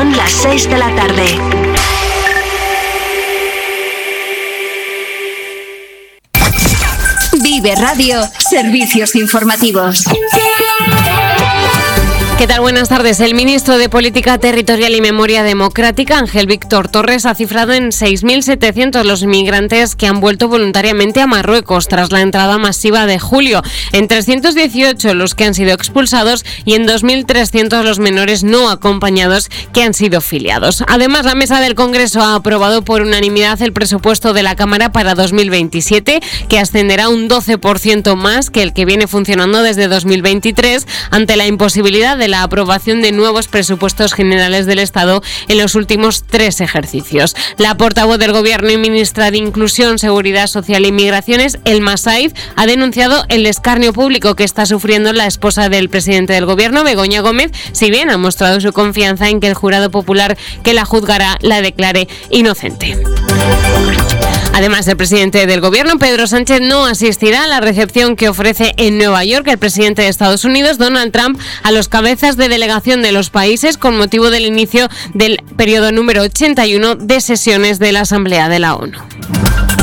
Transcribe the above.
Son las 6 de la tarde. Vive Radio, servicios informativos. ¿Qué tal? Buenas tardes. El ministro de Política Territorial y Memoria Democrática, Ángel Víctor Torres, ha cifrado en 6.700 los inmigrantes que han vuelto voluntariamente a Marruecos tras la entrada masiva de julio, en 318 los que han sido expulsados y en 2.300 los menores no acompañados que han sido filiados. Además, la Mesa del Congreso ha aprobado por unanimidad el presupuesto de la Cámara para 2027, que ascenderá un 12% más que el que viene funcionando desde 2023, ante la imposibilidad de la aprobación de nuevos presupuestos generales del Estado en los últimos 3 ejercicios. La portavoz del Gobierno y ministra de Inclusión, Seguridad Social e Inmigraciones, Elma Saiz, ha denunciado el escarnio público que está sufriendo la esposa del presidente del Gobierno, Begoña Gómez, si bien ha mostrado su confianza en que el jurado popular que la juzgará la declare inocente. Además, el presidente del Gobierno, Pedro Sánchez, no asistirá a la recepción que ofrece en Nueva York el presidente de Estados Unidos, Donald Trump, a los cabezas de delegación de los países con motivo del inicio del periodo número 81 de sesiones de la Asamblea de la ONU.